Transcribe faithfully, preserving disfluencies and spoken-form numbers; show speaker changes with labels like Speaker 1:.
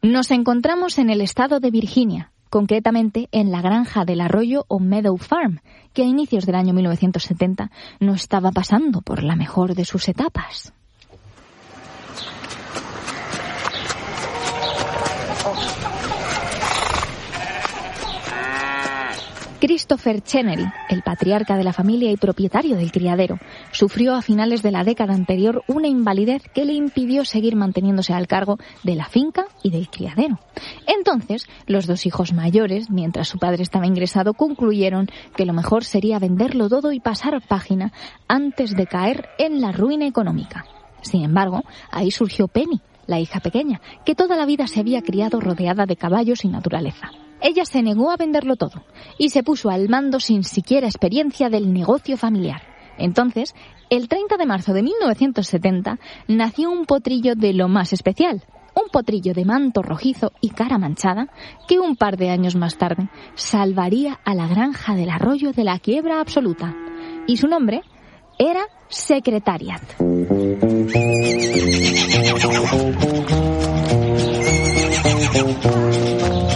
Speaker 1: Nos encontramos en el estado de Virginia, concretamente en la granja del arroyo o Meadow Farm, que a inicios del año mil novecientos setenta no estaba pasando por la mejor de sus etapas. Christopher Chenery, el patriarca de la familia y propietario del criadero, sufrió a finales de la década anterior una invalidez que le impidió seguir manteniéndose al cargo de la finca y del criadero. Entonces, los dos hijos mayores, mientras su padre estaba ingresado, concluyeron que lo mejor sería venderlo todo y pasar página antes de caer en la ruina económica. Sin embargo, ahí surgió Penny, la hija pequeña, que toda la vida se había criado rodeada de caballos y naturaleza. Ella se negó a venderlo todo y se puso al mando sin siquiera experiencia del negocio familiar. Entonces, el treinta de marzo de mil novecientos setenta, nació un potrillo de lo más especial, un potrillo de manto rojizo y cara manchada, que un par de años más tarde salvaría a la granja del arroyo de la quiebra absoluta. Y su nombre era Secretariat.